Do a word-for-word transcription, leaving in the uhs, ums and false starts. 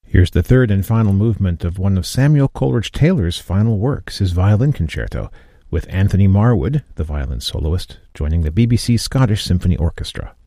Here's the third and final movement of one of Samuel Coleridge Taylor's final works, his violin concerto, with Anthony Marwood, the violin soloist, joining the B B C Scottish Symphony Orchestra.